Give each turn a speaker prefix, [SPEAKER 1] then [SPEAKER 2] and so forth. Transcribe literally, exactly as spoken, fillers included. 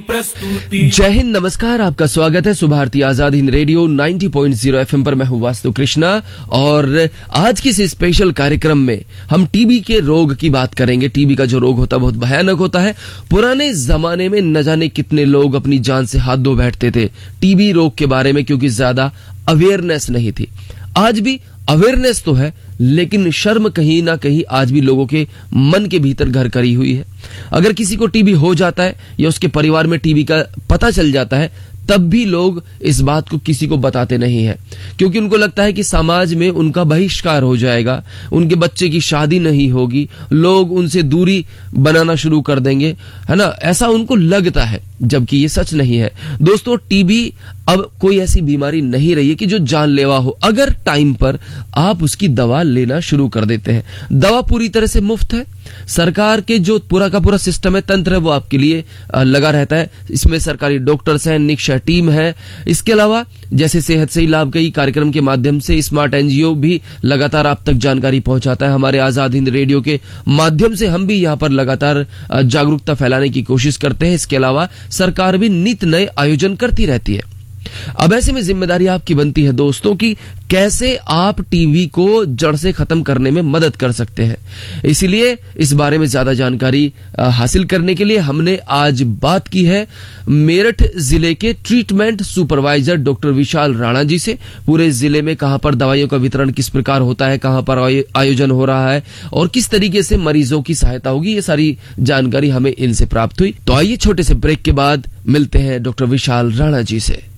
[SPEAKER 1] प्रस्तुति।
[SPEAKER 2] जय हिंद, नमस्कार, आपका स्वागत है सुबह भारती आजाद हिंद रेडियो नब्बे पॉइंट शून्य एफएम पर। मैं हूं वास्तु कृष्णा और आज के इस स्पेशल कार्यक्रम में हम टीबी के रोग की बात करेंगे। टीबी का जो रोग होता है बहुत भयानक होता है। पुराने जमाने में न जाने कितने लोग अपनी जान से हाथ धो बैठते थे टीबी रोग के बारे में, क्योंकि ज्यादा अवेयरनेस नहीं थी। आज भी अवेयरनेस तो है, लेकिन शर्म कहीं ना कहीं आज भी लोगों के मन के भीतर घर करी हुई है। अगर किसी को टीबी हो जाता है या उसके परिवार में टीबी का पता चल जाता है, तब भी लोग इस बात को किसी को बताते नहीं है, क्योंकि उनको लगता है कि समाज में उनका बहिष्कार हो जाएगा, उनके बच्चे की शादी नहीं होगी, लोग उनसे दूरी बनाना शुरू कर देंगे, है ना। ऐसा उनको लगता है, जबकि ये सच नहीं है। दोस्तों, टीबी अब कोई ऐसी बीमारी नहीं रही है कि जो जानलेवा हो, अगर टाइम पर आप उसकी दवा लेना शुरू कर देते हैं। दवा पूरी तरह से मुफ्त है। सरकार के जो पूरा का पूरा सिस्टम है, तंत्र है, वो आपके लिए लगा रहता है। इसमें सरकारी डॉक्टर्स हैं, निक्षा टीम है। इसके अलावा जैसे सेहत से ही लाभ कई कार्यक्रम के माध्यम से स्मार्ट एनजीओ भी लगातार आप तक जानकारी पहुंचाता है। हमारे आजाद हिंद रेडियो के माध्यम से हम भी यहाँ पर लगातार जागरूकता फैलाने की कोशिश करते हैं। इसके अलावा सरकार भी नित नए आयोजन करती रहती है। अब ऐसे में जिम्मेदारी आपकी बनती है दोस्तों कि कैसे आप टीबी को जड़ से खत्म करने में मदद कर सकते हैं। इसीलिए इस बारे में ज्यादा जानकारी हासिल करने के लिए हमने आज बात की है मेरठ जिले के ट्रीटमेंट सुपरवाइजर डॉक्टर विशाल राणा जी से। पूरे जिले में कहां पर दवाइयों का वितरण किस प्रकार होता है, कहां पर आयोजन हो रहा है और किस तरीके से मरीजों की सहायता होगी, ये सारी जानकारी हमें इनसे प्राप्त हुई। तो आइए छोटे से ब्रेक के बाद मिलते हैं डॉक्टर विशाल राणा जी से।